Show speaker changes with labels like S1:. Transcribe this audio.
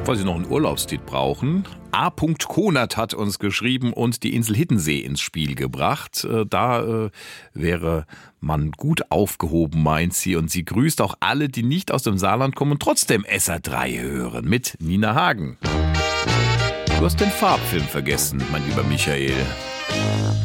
S1: Weil Sie noch einen Urlaubstipp brauchen. A. Konert hat uns geschrieben und die Insel Hiddensee ins Spiel gebracht. Da wäre man gut aufgehoben, meint sie. Und sie grüßt auch alle, die nicht aus dem Saarland kommen und trotzdem SR3 hören. Mit Nina Hagen. Du hast den Farbfilm vergessen, mein lieber Michael.